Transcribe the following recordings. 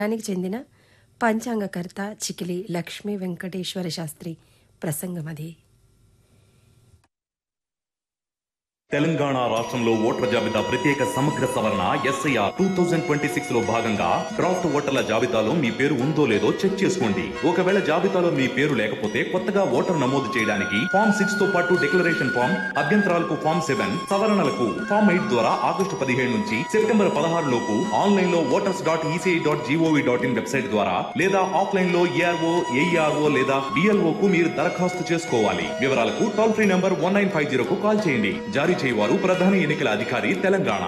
దానికి చెందిన పంచాంగకర్త చికిలి లక్ష్మీ వెంకటేశ్వర శాస్త్రి ప్రసంగమది. తెలంగాణ రాష్ట్రంలో ఓటర్ల జాబితా ప్రత్యేక సమగ్ర సవరణ ఎస్ఐఆర్ 2026 లో భాగంగా డ్రాఫ్ట్ ఓటర్ల జాబితాలో మీ పేరు ఉందో లేదో చెక్ చేసుకోండి. ఒకవేళ జాబితాలో మీ పేరు లేకపోతే కొత్తగా ఓటర్ నమోదు చేయడానికి ఫామ్ 6 తో పాటు డిక్లరేషన్ ఫామ్, అభ్యంతరాలకు ఫామ్ 7, సవరణలకు ఫామ్ 8 ద్వారా ఆగస్టు 17 నుంచి సెప్టెంబర్ 16 లోపు ఆన్లైన్ లో voters.eci.gov.in వెబ్సైట్ ద్వారా లేదా ఆఫ్లైన్ లో ఏఆర్ఓ, ఏఈఆర్ఓ లేదా బిఎల్ఓ కు మీరు దరఖాస్తు చేసుకోవాలి. వివరాలకు టోల్ ఫ్రీ నంబర్ 1950 కు కాల్ చేయండి. జారీ చేయవారు ప్రధాన ఎన్నికల అధికారి తెలంగాణ.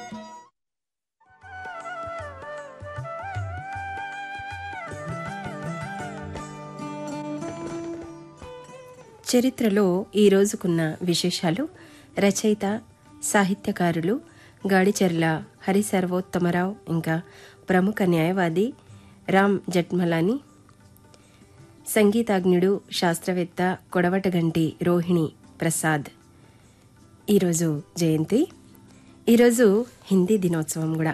చరిత్రలో ఈ రోజుకున్న విశేషాలు. రచయిత, సాహిత్యకారులు గాడిచెర్ల హరిసర్వోత్తమరావు, ఇంకా ప్రముఖ న్యాయవాది రామ్ జెఠ్మలాని, సంగీతజ్ఞుడు శాస్త్రవేత్త కొడవటగంటి రోహిణి ప్రసాద్ ఈరోజు జయంతి. ఈరోజు హిందీ దినోత్సవం కూడా.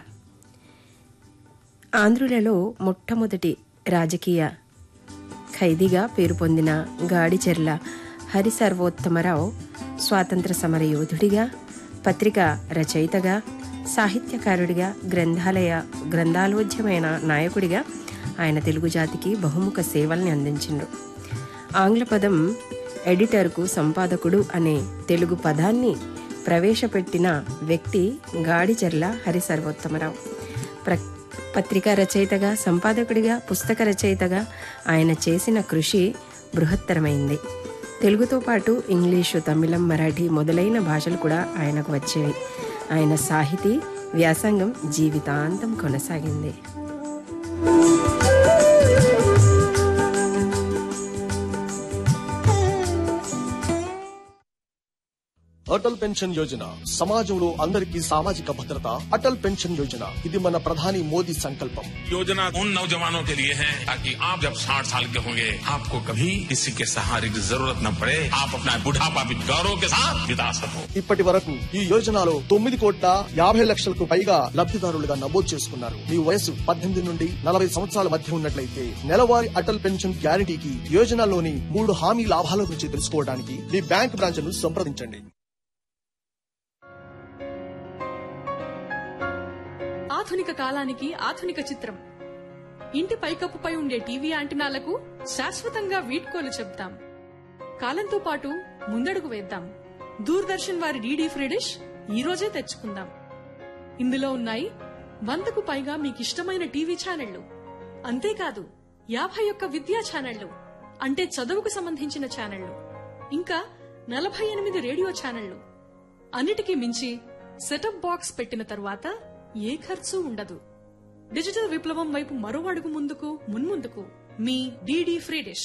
ఆంధ్రులలో మొట్టమొదటి రాజకీయ ఖైదీగా పేరు పొందిన గాడిచెర్ల హరిసర్వోత్తమరావు స్వాతంత్ర సమర యోధుడిగా, పత్రికా రచయితగా, సాహిత్యకారుడిగా, గ్రంథాలోధ్యమైన నాయకుడిగా ఆయన తెలుగు జాతికి బహుముఖ సేవల్ని అందించిండ్రు. ఆంగ్ల పదం ఎడిటర్కు సంపాదకుడు అనే తెలుగు పదాన్ని ప్రవేశపెట్టిన వ్యక్తి గాడిచెర్ల హరిసర్వోత్తమరావు. పత్రికా రచయితగా, సంపాదకుడిగా, పుస్తక రచయితగా ఆయన చేసిన కృషి బృహత్తరమైంది. తెలుగుతో పాటు ఇంగ్లీషు, తమిళం, మరాఠీ మొదలైన భాషలు కూడా ఆయనకు వచ్చేవి. ఆయన సాహితీ వ్యాసంగం జీవితాంతం కొనసాగింది. అటల్ పెన్షన్ యోజన సమాజంలో అందరికీ సామాజిక భద్రత. అటల్ పెన్షన్ యోజన ఇది మన ప్రధాని మోదీ సంకల్పం. योजना उन नौजवानों के लिए है ताकि आप जब 60 साल के होंगे आपको कभी किसी के सहारे की जरूरत न पड़े, आप अपना बुढ़ापा भी गौरव के साथ बिता सको. ఇప్పటి వరకు ఈ యోజనలో 9,50,00,000కు పైగా లబ్ధిదారులుగా నమోదు చేసుకున్నారు. మీ వయసు 18 నుండి 40 సంవత్సరాల మధ్య ఉన్నట్లయితే నెలవారీ అటల్ పెన్షన్ గ్యారంటీకి యోజనలోని 3 హామీ లాభాల గురించి తెలుసుకోవడానికి మీ బ్యాంక్ బ్రాంచ్ ను సంప్రదించండి. ఆధునిక కాలానికి ఆధునిక చిత్రం. ఇంటి పైకప్పుపై ఉండే టీవీ యాంటెనాలకు శాశ్వతంగా వీడ్కోలు చెప్తాం. కాలంతో పాటు ముందడుగు వేద్దాం. దూరదర్శన్ వారి డీడీ ఫ్రీ డిష్ ఈ రోజే తెచ్చుకుందాం. ఇందులో ఉన్నాయి 100కు పైగా మీకిష్టమైన టీవీ ఛానళ్లు. అంతేకాదు 51 విద్యా ఛానళ్లు, అంటే చదువుకు సంబంధించిన ఛానళ్లు, ఇంకా 48 రేడియో ఛానళ్లు. అన్నిటికీ మించి సెటప్ బాక్స్ పెట్టిన తరువాత ఏ ఖర్చు ఉండదు. డిజిటల్ విప్లవం వైపు మరో అడుగు మున్ముందుకు మీ డీడీ ఫ్రీ డిష్.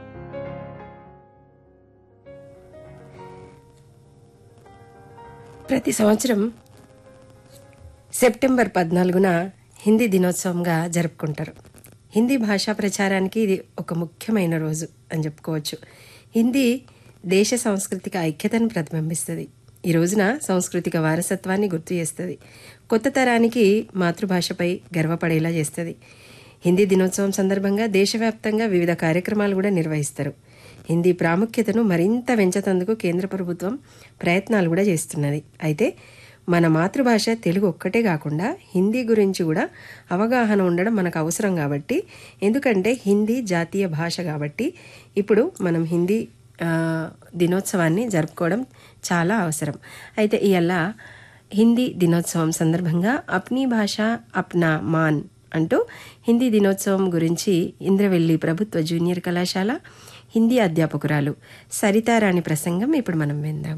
ప్రతి సంవత్సరం సెప్టెంబర్ 14న హిందీ దినోత్సవంగా జరుపుకుంటారు. హిందీ భాషా ప్రచారానికి ఇది ఒక ముఖ్యమైన రోజు అని చెప్పుకోవచ్చు. హిందీ దేశ సాంస్కృతిక ఐక్యతను ప్రతిబింబిస్తుంది. ఈ రోజున సాంస్కృతిక వారసత్వాన్ని గుర్తు చేస్తుంది. కొత్త తరానికి మాతృభాషపై గర్వపడేలా చేస్తుంది. హిందీ దినోత్సవం సందర్భంగా దేశవ్యాప్తంగా వివిధ కార్యక్రమాలు కూడా నిర్వహిస్తారు. హిందీ ప్రాముఖ్యతను మరింత పెంచేందుకు కేంద్ర ప్రభుత్వం ప్రయత్నాలు కూడా చేస్తున్నది. అయితే మన మాతృభాష తెలుగు ఒక్కటే కాకుండా హిందీ గురించి కూడా అవగాహన ఉండడం మనకు అవసరం కాబట్టి, ఎందుకంటే హిందీ జాతీయ భాష కాబట్టి ఇప్పుడు మనం హిందీ దినోత్సవాన్ని జరుపుకోవడం చాలా అవసరం. అయితే ఇవాళ హిందీ దినోత్సవం సందర్భంగా అప్నీ భాష అప్నా మాన్ అంటూ హిందీ దినోత్సవం గురించి ఇంద్రవెల్లి ప్రభుత్వ జూనియర్ కళాశాల హిందీ అధ్యాపకురాలు సరితారాణి ప్రసంగం ఇప్పుడు మనం విందాం.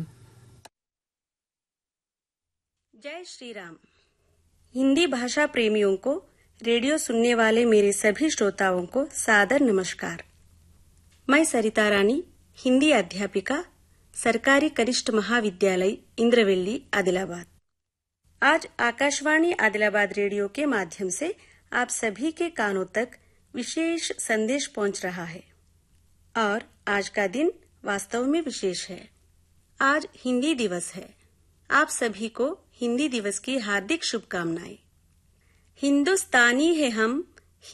जय श्री राम। हिंदी भाषा प्रेमियों को, रेडियो सुनने वाले मेरे सभी श्रोताओं को सादर नमस्कार। मैं सरिता रानी, हिंदी अध्यापिका, सरकारी कनिष्ठ महाविद्यालय इंद्रवेल्ली, आदिलाबाद। आज आकाशवाणी आदिलाबाद रेडियो के माध्यम से आप सभी के कानों तक विशेष संदेश पहुंच रहा है और आज का दिन वास्तव में विशेष है। आज हिंदी दिवस है। आप सभी को हिंदी दिवस की हार्दिक शुभकामनाएं। हिंदुस्तानी है हम,